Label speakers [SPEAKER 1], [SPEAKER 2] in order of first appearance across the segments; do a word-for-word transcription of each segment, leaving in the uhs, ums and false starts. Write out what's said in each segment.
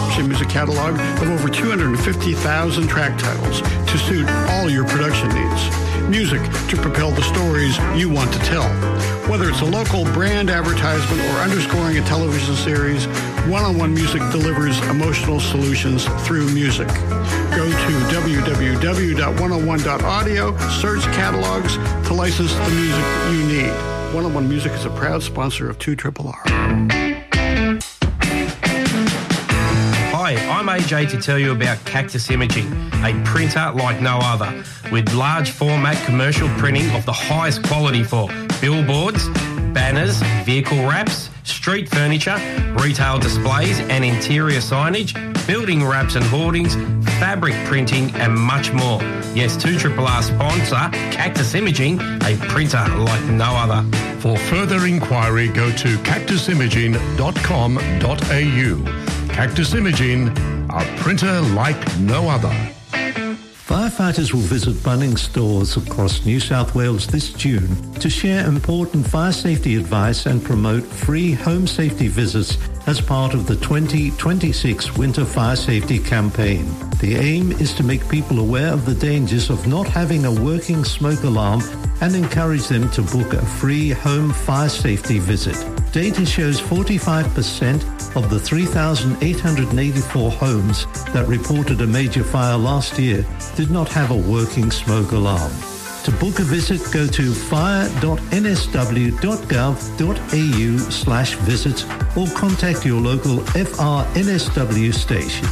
[SPEAKER 1] production music catalog of over two hundred fifty thousand track titles to suit all your production needs. Music to propel the stories you want to tell. Whether it's a local brand advertisement or underscoring a television series, One-on-One Music delivers emotional solutions through music. Go to w w w dot one oh one dot audio, search catalogs to license the music you need. One-on-One Music is a proud sponsor of two R R R.
[SPEAKER 2] Hi, I'm A J to tell you about Cactus Imaging, a printer like no other, with large format commercial printing of the highest quality for billboards, banners, vehicle wraps, street furniture, retail displays and interior signage, building wraps and hoardings, fabric printing and much more. Yes, two R R R sponsor, Cactus Imaging, a printer like no other.
[SPEAKER 3] For further inquiry, go to cactus imaging dot com dot a u. Cactus Imaging, a printer like no other.
[SPEAKER 4] Firefighters will visit Bunnings stores across New South Wales this June to share important fire safety advice and promote free home safety visits as part of the twenty twenty-six Winter Fire Safety Campaign. The aim is to make people aware of the dangers of not having a working smoke alarm and encourage them to book a free home fire safety visit. Data shows forty-five percent of the three thousand eight hundred eighty-four homes that reported a major fire last year did not have a working smoke alarm. To book a visit, go to fire dot n s w dot gov dot a u slash visits or contact your local F R N S W station.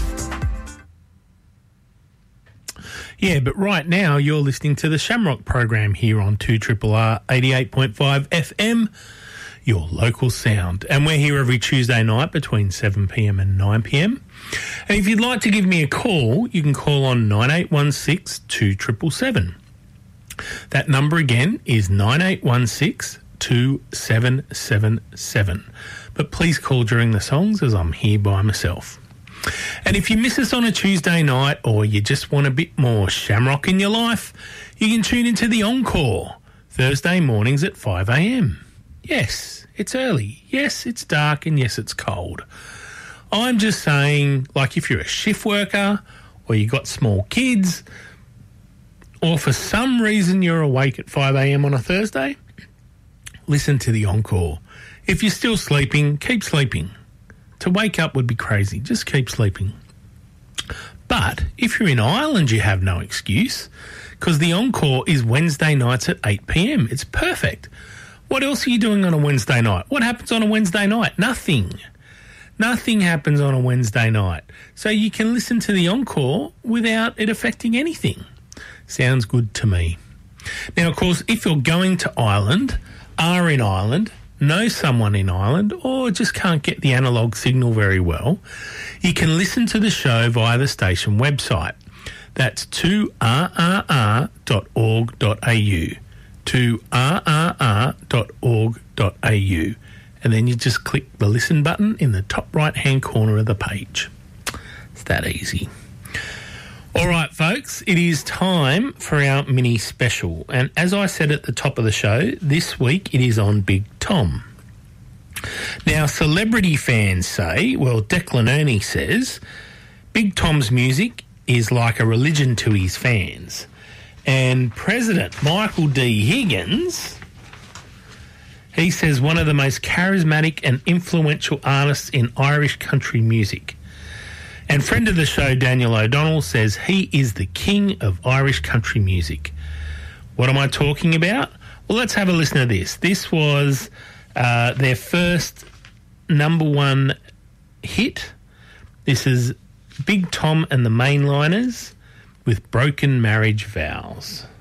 [SPEAKER 5] Yeah, but right now you're listening to the Shamrock program here on two R R R eighty-eight point five F M, your local sound. And we're here every Tuesday night between seven p m and nine p m. And if you'd like to give me a call, you can call on nine eight one six, two seven seven seven. That number again is nine eight one six, two seven seven seven. But please call during the songs as I'm here by myself. And if you miss us on a Tuesday night or you just want a bit more Shamrock in your life, you can tune into the Encore Thursday mornings at five a m. Yes, it's early. Yes, it's dark. And yes, it's cold. I'm just saying, like if you're a shift worker or you got small kids or for some reason you're awake at five a m on a Thursday, listen to the Encore. If you're still sleeping, keep sleeping. To wake up would be crazy. Just keep sleeping. But if you're in Ireland, you have no excuse because the Encore is Wednesday nights at eight p m. It's perfect. What else are you doing on a Wednesday night? What happens on a Wednesday night? Nothing. Nothing happens on a Wednesday night. So you can listen to the Encore without it affecting anything. Sounds good to me. Now, of course, if you're going to Ireland, are in Ireland, know someone in Ireland, or just can't get the analogue signal very well, you can listen to the show via the station website. That's two r r r dot org dot a u. two r r r dot org dot a u. And then you just click the listen button in the top right-hand corner of the page. It's that easy. All right, folks, it is time for our mini special. And as I said at the top of the show, this week it is on Big Tom. Now, celebrity fans say, well, Declan Ernie says, Big Tom's music is like a religion to his fans. And President Michael D. Higgins, he says one of the most charismatic and influential artists in Irish country music. And friend of the show, Daniel O'Donnell, says he is the king of Irish country music. What am I talking about? Well, let's have a listen to this. This was uh, their first number one hit. This is Big Tom and the Mainliners with Broken Marriage Vows.